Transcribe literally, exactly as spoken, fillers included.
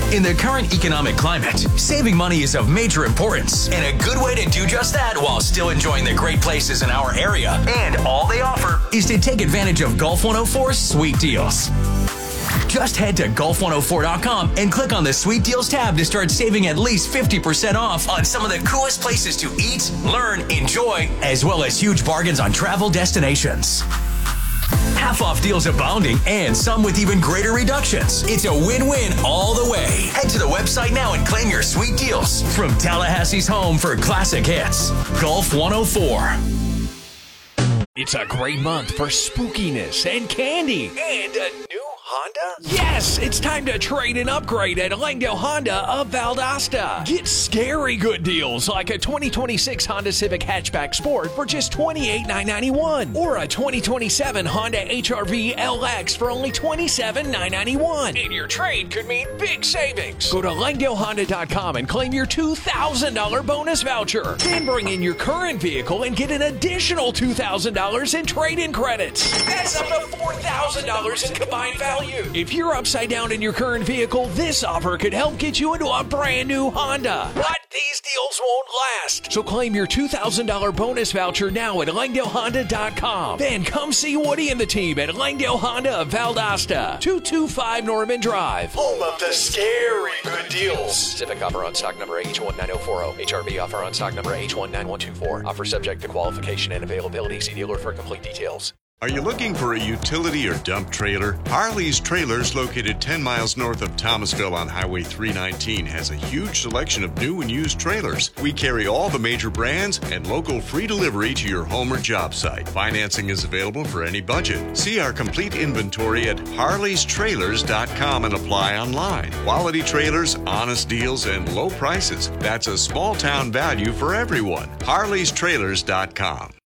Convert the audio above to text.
In the current economic climate, saving money is of major importance, and a good way to do just that while still enjoying the great places in our area. And all they offer is to take advantage of Gulf one oh four's sweet deals. Just head to Gulf one oh four dot com and click on the Sweet Deals tab to start saving at least fifty percent off on some of the coolest places to eat, learn, enjoy, as well as huge bargains on travel destinations. Half-off deals abounding and some with even greater reductions. It's a win-win all the way. Head to the website now and claim your sweet deals from Tallahassee's home for classic hits. Gulf one oh four. It's a great month for spookiness and candy. And a new Honda? Yes, it's time to trade and upgrade at Langdale Honda of Valdosta. Get scary good deals like a twenty twenty-six Honda Civic Hatchback Sport for just twenty-eight thousand nine hundred ninety-one dollars or a twenty twenty-seven Honda H R V L X for only twenty-seven thousand nine hundred ninety-one dollars. And your trade could mean big savings. Go to Langdale Honda dot com and claim your two thousand dollars bonus voucher. Then bring in your current vehicle and get an additional two thousand dollars in trade-in credits. That's up to four thousand dollars in combined value. If you're upside down in your current vehicle, this offer could help get you into a brand new Honda. But these deals won't last. So claim your two thousand dollars bonus voucher now at Langdale Honda dot com. Then come see Woody and the team at Langdale Honda of Valdosta, two two five Norman Drive. Home of the scary good deals. Civic offer on stock number H one nine zero four zero. H R V offer on stock number H one nine one two four. Offer subject to qualification and availability. See dealer for complete details. Are you looking for a utility or dump trailer? Harley's Trailers, located ten miles north of Thomasville on Highway three nineteen, has a huge selection of new and used trailers. We carry all the major brands and local free delivery to your home or job site. Financing is available for any budget. See our complete inventory at Harleys Trailers dot com and apply online. Quality trailers, honest deals, and low prices. That's a small town value for everyone. Harleys Trailers dot com.